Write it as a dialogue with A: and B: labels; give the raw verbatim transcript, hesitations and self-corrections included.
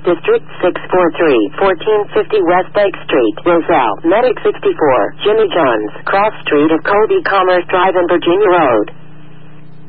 A: District six four three, fourteen fifty West Lake Street, Roselle, Medic sixty-four, Jimmy John's, Cross Street of Colby Commerce Drive and Virginia Road.